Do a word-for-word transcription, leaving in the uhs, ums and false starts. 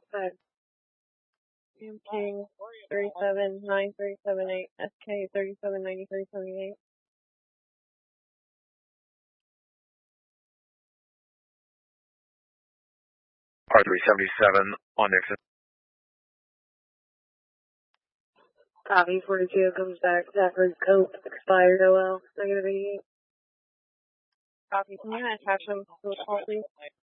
five. King thirty-seven nine three seven eight, S K thirty-seven ninety-three seventy-eight. R three seventy-seven on Nixon. Copy, forty-two comes back. Zachary Cope, expired O L, negative eighty-eight. Copy, can you attach them to the call, please?